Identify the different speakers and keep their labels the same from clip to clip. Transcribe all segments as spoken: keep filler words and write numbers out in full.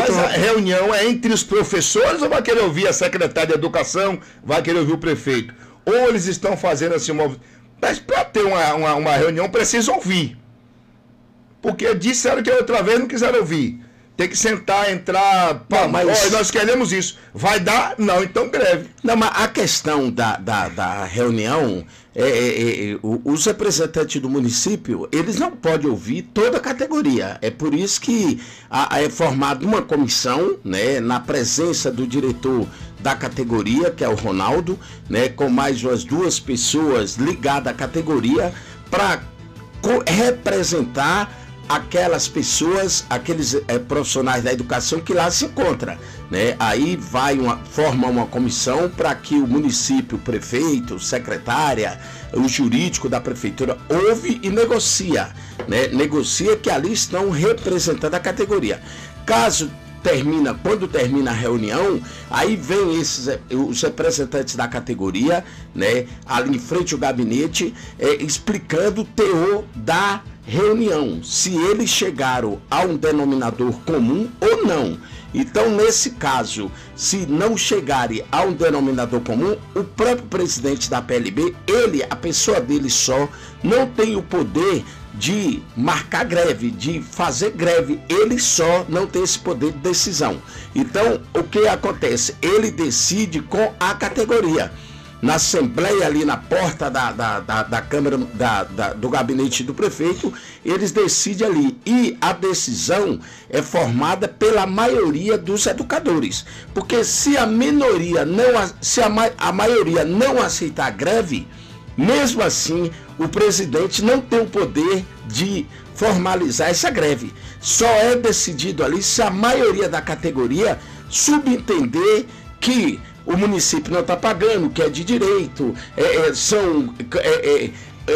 Speaker 1: Mas a reunião é entre os professores ou vai querer ouvir a secretária de Educação, vai querer ouvir o prefeito? Ou eles estão fazendo assim uma... Mas para ter uma, uma, uma reunião precisa ouvir. Porque disseram que outra vez não quiseram ouvir. Tem que sentar, entrar... Pá, mas ó, nós queremos isso. Vai dar? Não, então greve.
Speaker 2: Não, mas a questão da, da, da reunião, é, é, é, os representantes do município, eles não podem ouvir toda a categoria. É por isso que a, a é formada uma comissão, né, na presença do diretor da categoria, que é o Ronaldo, né, com mais umas duas pessoas ligadas à categoria, para representar aquelas pessoas, aqueles é, profissionais da educação que lá se encontram, né? Aí vai uma, forma uma comissão para que o município, o prefeito, secretária, o jurídico da prefeitura ouve e negocia, né? Negocia que ali estão representando a categoria. Caso termina, quando termina a reunião, aí vem esses os representantes da categoria, né? Ali em frente ao gabinete, é, explicando o teor da reunião, se eles chegaram a um denominador comum ou não. Então, nesse caso, se não chegarem a um denominador comum, o próprio presidente da P L B, ele, a pessoa dele só, não tem o poder de marcar greve, de fazer greve. Ele só não tem esse poder de decisão. Então, o que acontece? Ele decide com a categoria. Na assembleia ali na porta da, da, da, da Câmara, da, da, do gabinete do prefeito, eles decidem ali. E a decisão é formada pela maioria dos educadores. Porque se a minoria não, se a, a maioria não aceitar a greve, mesmo assim, o presidente não tem o poder de formalizar essa greve. Só é decidido ali se a maioria da categoria subentender que o município não está pagando, que é de direito, é, é, são é, é,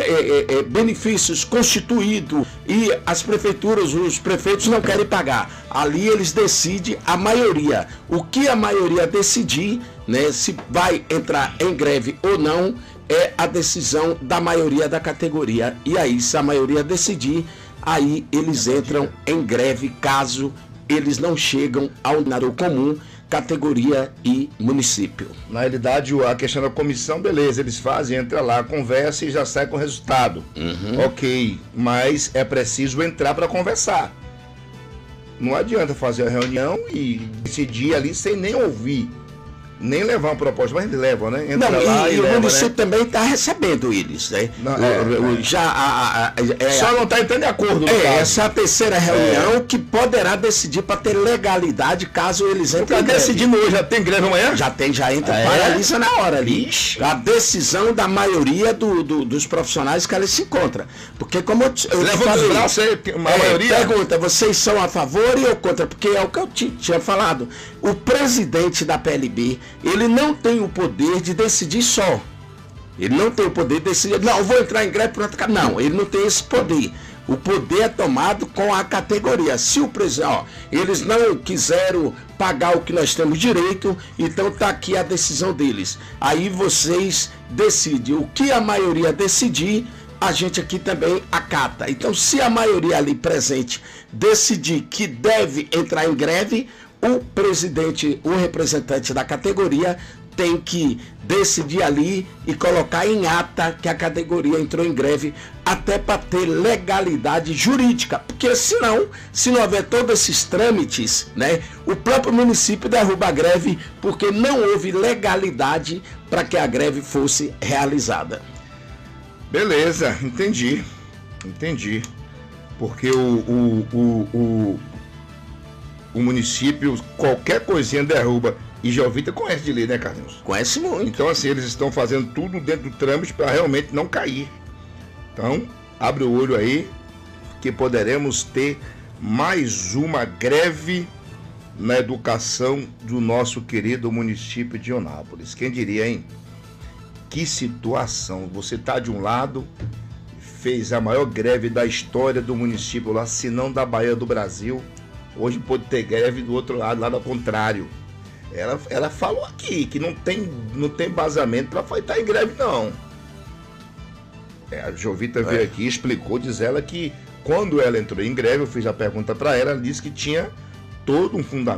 Speaker 2: é, é, benefícios constituídos e as prefeituras, os prefeitos não querem pagar. Ali eles decidem a maioria. O que a maioria decidir, né, se vai entrar em greve ou não, é a decisão da maioria da categoria. E aí, se a maioria decidir, aí eles entram em greve caso eles não chegam ao denominador comum, categoria e município.
Speaker 1: Na realidade, a questão da comissão, beleza, eles fazem, entra lá, conversa e já sai com o resultado. Uhum. Ok, mas é preciso entrar para conversar. Não adianta fazer a reunião e decidir ali sem nem ouvir, nem levar uma proposta, mas eles levam, né?
Speaker 2: Entra não, lá e, e o leva, município, né, também está recebendo eles, né? Não, é, o, é. Já a, a, é,
Speaker 1: Só não está entrando de acordo.
Speaker 2: É, essa é a terceira reunião é. que poderá decidir para ter legalidade caso eles entrem.
Speaker 1: Está decidindo hoje, já tem greve amanhã?
Speaker 2: Já tem, já entra, ah, paralisa é? na hora ali. Ixi. A decisão da maioria do, do, dos profissionais que eles se encontram. Porque como eu, eu
Speaker 1: Leva falei, os braços aí, a
Speaker 2: é,
Speaker 1: maioria...
Speaker 2: Pergunta, vocês são a favor ou contra? Porque é o que eu t- tinha falado. O presidente da P L B, ele não tem o poder de decidir só. Ele não tem o poder de decidir, não, eu vou entrar em greve por outro caso. Não, ele não tem esse poder. O poder é tomado com a categoria. Se o presidente, ó, eles não quiseram pagar o que nós temos direito, então está aqui a decisão deles. Aí vocês decidem. O que a maioria decidir, a gente aqui também acata. Então, se a maioria ali presente decidir que deve entrar em greve, o presidente, o representante da categoria tem que decidir ali e colocar em ata que a categoria entrou em greve, até para ter legalidade jurídica, porque senão, se não houver todos esses trâmites, né, o próprio município derruba a greve, porque não houve legalidade para que a greve fosse realizada.
Speaker 1: Beleza, entendi, entendi, porque o, o, o, o o município, qualquer coisinha derruba. E Jovita conhece de lei, né, Carlinhos?
Speaker 2: Conhece muito.
Speaker 1: Então, assim, eles estão fazendo tudo dentro do trâmite para realmente não cair. Então, abre o olho aí, que poderemos ter mais uma greve na educação do nosso querido município de Eunápolis. Quem diria, hein? Que situação. Você tá de um lado, fez a maior greve da história do município lá, se não da Bahia do Brasil. Hoje pode ter greve do outro lado, lado ao contrário. Ela, ela falou aqui que não tem, não tem embasamento para estar em greve, não. É, a Jovita veio é. aqui e explicou, diz ela que quando ela entrou em greve, eu fiz a pergunta para ela, ela disse que tinha todo um fundamento.